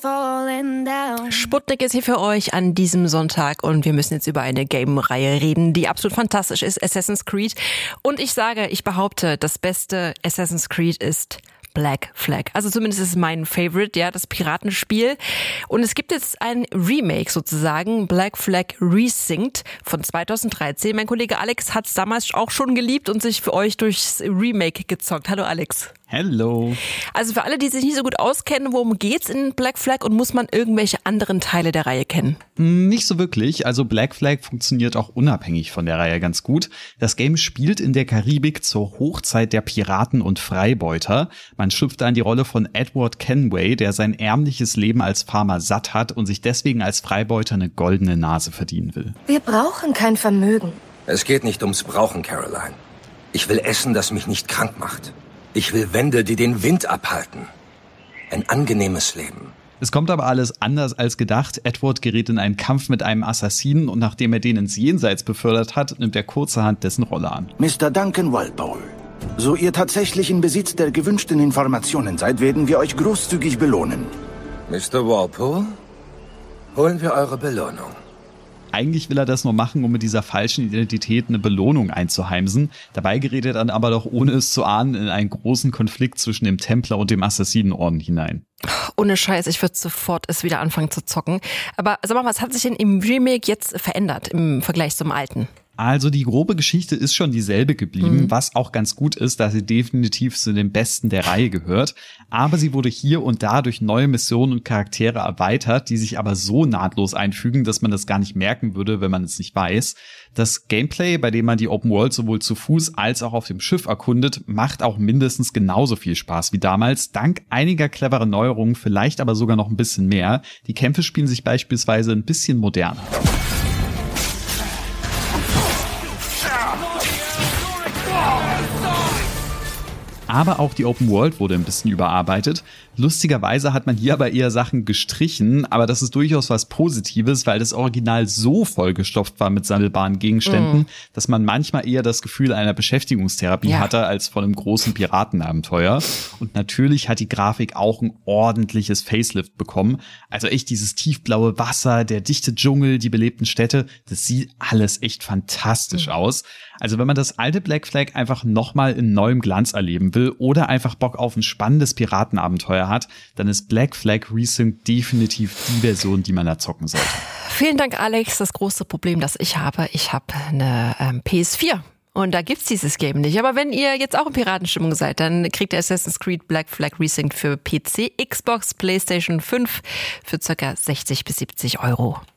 Sputnik ist hier für euch an diesem Sonntag und wir müssen jetzt über eine Game-Reihe reden, die absolut fantastisch ist, Assassin's Creed. Und ich behaupte, das beste Assassin's Creed ist Black Flag. Also zumindest ist es mein Favorite, ja, das Piratenspiel. Und es gibt jetzt ein Remake sozusagen, Black Flag Resynced von 2013. Mein Kollege Alex hat es damals auch schon geliebt und sich für euch durchs Remake gezockt. Hallo Alex. Hello. Also für alle, die sich nicht so gut auskennen, worum geht's in Black Flag und muss man irgendwelche anderen Teile der Reihe kennen? Nicht so wirklich. Also Black Flag funktioniert auch unabhängig von der Reihe ganz gut. Das Game spielt in der Karibik zur Hochzeit der Piraten und Freibeuter. Man schlüpft da in die Rolle von Edward Kenway, der sein ärmliches Leben als Farmer satt hat und sich deswegen als Freibeuter eine goldene Nase verdienen will. Wir brauchen kein Vermögen. Es geht nicht ums Brauchen, Caroline. Ich will Essen, das mich nicht krank macht. Ich will Wände, die den Wind abhalten. Ein angenehmes Leben. Es kommt aber alles anders als gedacht. Edward gerät in einen Kampf mit einem Assassinen und nachdem er den ins Jenseits befördert hat, nimmt er kurzerhand dessen Rolle an. Mr. Duncan Walpole, so ihr tatsächlich in Besitz der gewünschten Informationen seid, werden wir euch großzügig belohnen. Mr. Walpole, holen wir eure Belohnung. Eigentlich will er das nur machen, um mit dieser falschen Identität eine Belohnung einzuheimsen. Dabei gerät er dann aber doch, ohne es zu ahnen, in einen großen Konflikt zwischen dem Templer und dem Assassinenorden hinein. Ohne Scheiß, ich würde sofort es wieder anfangen zu zocken. Aber sag mal, was hat sich denn im Remake jetzt verändert im Vergleich zum alten? Also die grobe Geschichte ist schon dieselbe geblieben, was auch ganz gut ist, da sie definitiv zu den Besten der Reihe gehört. Aber sie wurde hier und da durch neue Missionen und Charaktere erweitert, die sich aber so nahtlos einfügen, dass man das gar nicht merken würde, wenn man es nicht weiß. Das Gameplay, bei dem man die Open World sowohl zu Fuß als auch auf dem Schiff erkundet, macht auch mindestens genauso viel Spaß wie damals, dank einiger cleverer Neuerungen, vielleicht aber sogar noch ein bisschen mehr. Die Kämpfe spielen sich beispielsweise ein bisschen moderner. Aber auch die Open World wurde ein bisschen überarbeitet. Lustigerweise hat man hier aber eher Sachen gestrichen, aber das ist durchaus was Positives, weil das Original so vollgestopft war mit sammelbaren Gegenständen, dass man manchmal eher das Gefühl einer Beschäftigungstherapie hatte als von einem großen Piratenabenteuer. Und natürlich hat die Grafik auch ein ordentliches Facelift bekommen. Also echt dieses tiefblaue Wasser, der dichte Dschungel, die belebten Städte, das sieht alles echt fantastisch aus. Also wenn man das alte Black Flag einfach nochmal in neuem Glanz erleben will oder einfach Bock auf ein spannendes Piratenabenteuer hat, dann ist Black Flag Resynced definitiv die Version, die man da zocken sollte. Vielen Dank, Alex. Das große Problem, das ich habe eine PS4. Und da gibt's dieses Game nicht. Aber wenn ihr jetzt auch in Piratenstimmung seid, dann kriegt ihr Assassin's Creed Black Flag Resynced für PC, Xbox, PlayStation 5 für ca. 60 bis 70 Euro.